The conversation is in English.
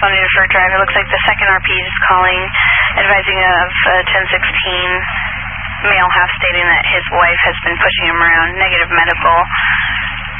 responding to for driver. Looks like the second RP is calling, advising of 1016 male half stating that his wife has been pushing him around. Negative medical.